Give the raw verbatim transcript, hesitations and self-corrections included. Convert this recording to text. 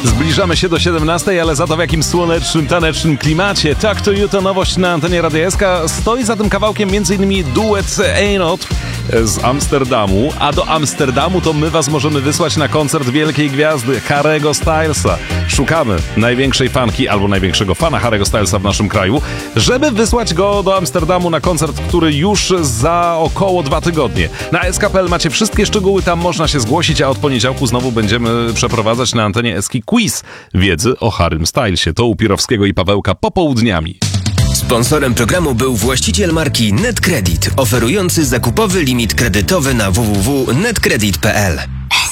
Zbliżamy się do siedemnastej, ale za to w jakim słonecznym, tanecznym klimacie. Tak to you to nowość na antenie Radia S K. Stoi za tym kawałkiem m.in. duet Einot z Amsterdamu, a do Amsterdamu to my was możemy wysłać na koncert wielkiej gwiazdy Harry'ego Stylesa. Szukamy największej fanki albo największego fana Harry'ego Stylesa w naszym kraju, żeby wysłać go do Amsterdamu na koncert, który już za około dwa tygodnie. Na S K kropka P L macie wszystkie szczegóły, tam można się zgłosić, a od poniedziałku znowu będziemy przeprowadzać na antenie Eski quiz wiedzy o Harrym Stylesie. To u Pirowskiego i Pawełka popołudniami. Sponsorem programu był właściciel marki NetCredit, oferujący zakupowy limit kredytowy na w w w kropka netcredit kropka p l.